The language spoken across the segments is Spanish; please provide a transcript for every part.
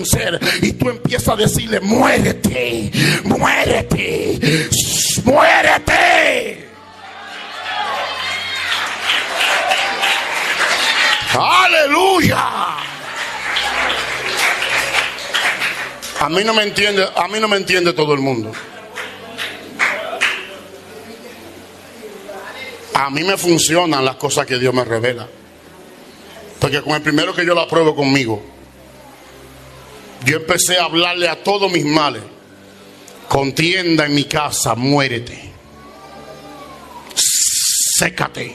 y tú empiezas a decirle: muérete, muérete, muérete. Aleluya. A mí no me entiende todo el mundo. A mí me funcionan las cosas que Dios me revela, porque con el primero que yo la pruebo conmigo, yo empecé a hablarle a todos mis males: contienda en mi casa, muérete, sécate.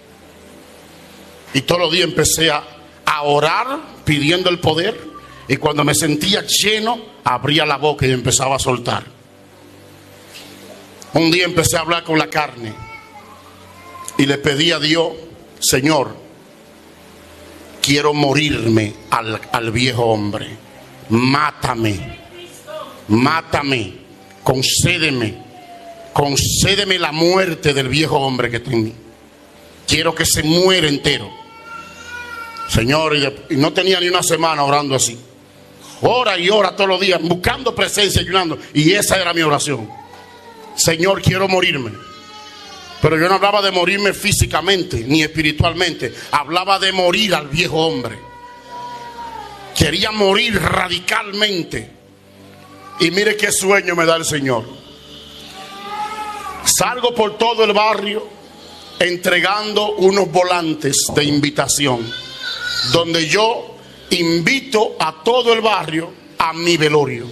Y todos los días empecé a orar pidiendo el poder, y cuando me sentía lleno, abría la boca y empezaba a soltar. Un día empecé a hablar con la carne y le pedí a Dios: Señor, quiero morirme al viejo hombre. Mátame, mátame, concédeme la muerte del viejo hombre que tengo. Quiero que se muera entero. Señor, y no tenía ni una semana orando así. Ora y ora todos los días, buscando presencia, ayunando. Y esa era mi oración: Señor, quiero morirme. Pero yo no hablaba de morirme físicamente ni espiritualmente. Hablaba de morir al viejo hombre. Quería morir radicalmente. Y mire qué sueño me da el Señor. Salgo por todo el barrio entregando unos volantes de invitación, donde yo invito a todo el barrio a mi velorio.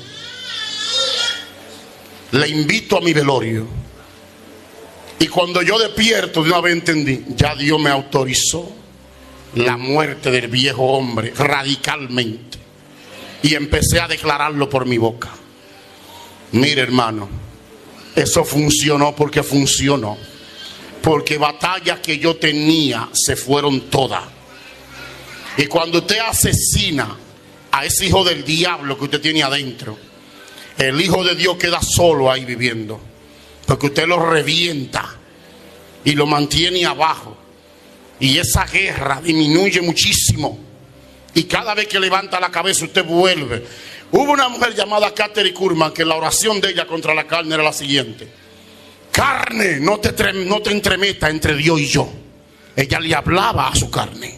Le invito a mi velorio. Y cuando yo despierto, de una vez entendí: ya Dios me autorizó la muerte del viejo hombre radicalmente. Y empecé a declararlo por mi boca. Mire, hermano, eso funcionó porque funcionó. Porque batallas que yo tenía se fueron todas. Y cuando usted asesina a ese hijo del diablo que usted tiene adentro, el hijo de Dios queda solo ahí viviendo, porque usted lo revienta y lo mantiene abajo. Y esa guerra disminuye muchísimo. Y cada vez que levanta la cabeza, usted vuelve. Hubo una mujer llamada Catherine Kuhlman, que la oración de ella contra la carne era la siguiente: carne, no te entremetas entre Dios y yo. Ella le hablaba a su carne: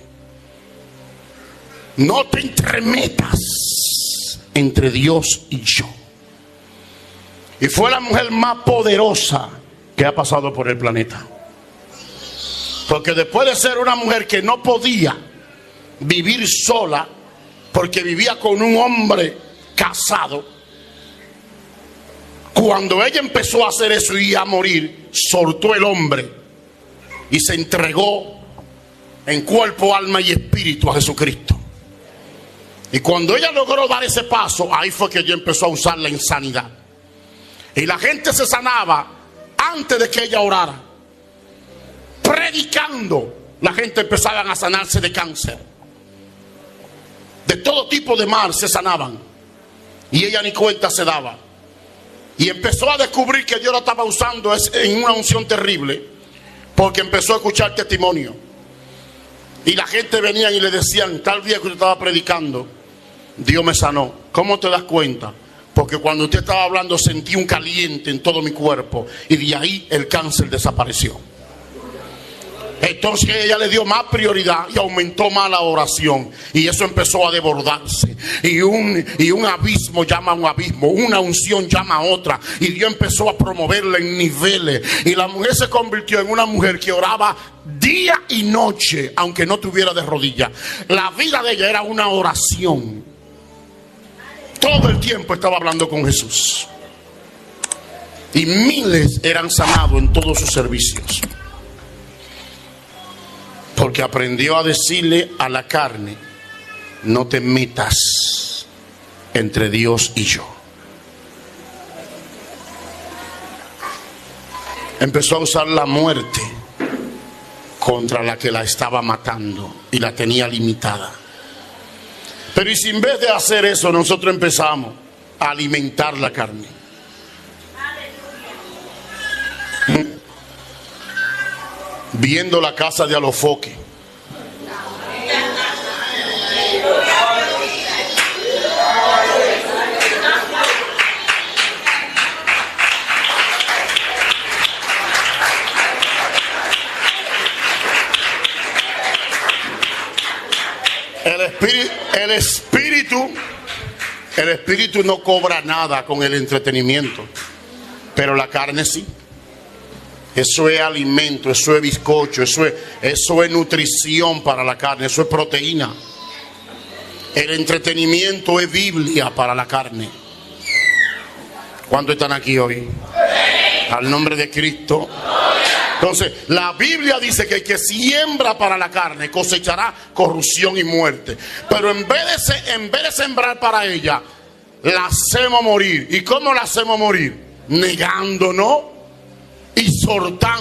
no te entremetas entre Dios y yo. Y fue la mujer más poderosa que ha pasado por el planeta. Porque después de ser una mujer que no podía vivir sola, porque vivía con un hombre casado, cuando ella empezó a hacer eso y a morir, soltó el hombre y se entregó en cuerpo, alma y espíritu a Jesucristo. Y cuando ella logró dar ese paso, ahí fue que ella empezó a usar la insanidad. Y la gente se sanaba antes de que ella orara. Predicando, la gente empezaba a sanarse de cáncer. De todo tipo de mal se sanaban. Y ella ni cuenta se daba. Y empezó a descubrir que Dios la estaba usando en una unción terrible, porque empezó a escuchar testimonio. Y la gente venía y le decían: tal día que usted estaba predicando, Dios me sanó. ¿Cómo te das cuenta? Porque cuando usted estaba hablando sentí un caliente en todo mi cuerpo, y de ahí el cáncer desapareció. Entonces ella le dio más prioridad y aumentó más la oración, y eso empezó a desbordarse, y un abismo llama a un abismo, una unción llama a otra, y Dios empezó a promoverla en niveles, y la mujer se convirtió en una mujer que oraba día y noche, aunque no estuviera de rodillas. La vida de ella era una oración. Todo el tiempo estaba hablando con Jesús, y miles eran sanados en todos sus servicios. Porque aprendió a decirle a la carne: no te metas entre Dios y yo. Empezó a usar la muerte contra la que la estaba matando y la tenía limitada. Pero y si en vez de hacer eso nosotros empezamos a alimentar la carne? Viendo la casa de Alofoque, El espíritu no cobra nada con el entretenimiento, pero la carne sí. Eso es alimento, eso es bizcocho, eso es nutrición para la carne, eso es proteína. El entretenimiento es Biblia para la carne. ¿Cuántos están aquí hoy? Al nombre de Cristo. Entonces, la Biblia dice que el que siembra para la carne cosechará corrupción y muerte. Pero en vez de sembrar para ella, la hacemos morir. ¿Y cómo la hacemos morir? Negándonos y soltando.